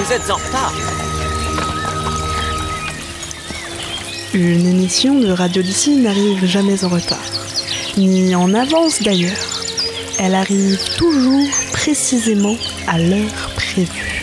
vous êtes en retard. Une émission de Radio Lycée n'arrive jamais en retard, ni en avance d'ailleurs. Elle arrive toujours précisément à l'heure prévue.